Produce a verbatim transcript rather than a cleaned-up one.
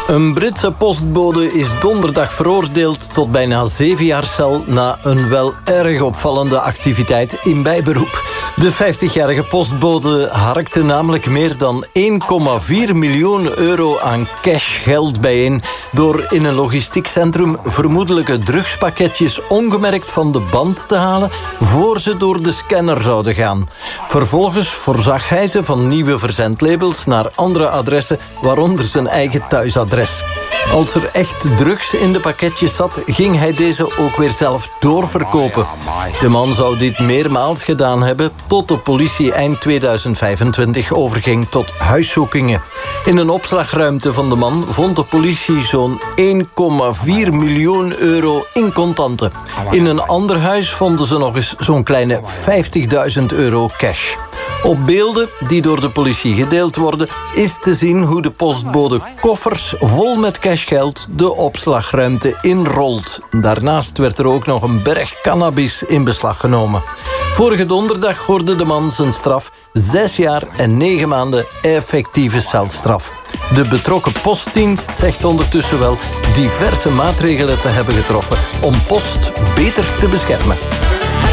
Een Britse postbode is donderdag veroordeeld tot bijna zeven jaar cel na een wel erg opvallende activiteit in bijberoep. De vijftigjarige postbode harkte namelijk meer dan één komma vier miljoen euro aan cashgeld bijeen door in een logistiek centrum vermoedelijke drugspakketjes ongemerkt van de band te halen voor ze door de scanner zouden gaan. Vervolgens voorzag hij ze van nieuwe verzendlabels naar andere adressen, waaronder zijn eigen thuisadres. Als er echt drugs in de pakketjes zat, ging hij deze ook weer zelf doorverkopen. De man zou dit meermaals gedaan hebben, tot de politie eind tweeduizend vijfentwintig overging tot huiszoekingen. In een opslagruimte van de man vond de politie zo'n één komma vier miljoen euro in contanten. In een ander huis vonden ze nog eens zo'n kleine vijftigduizend euro cash. Op beelden die door de politie gedeeld worden is te zien hoe de postbode koffers vol met cashgeld de opslagruimte inrolt. Daarnaast werd er ook nog een berg cannabis in beslag genomen. Vorige donderdag hoorde de man zijn straf zes jaar en negen maanden effectieve celstraf. De betrokken postdienst zegt ondertussen wel diverse maatregelen te hebben getroffen om post beter te beschermen.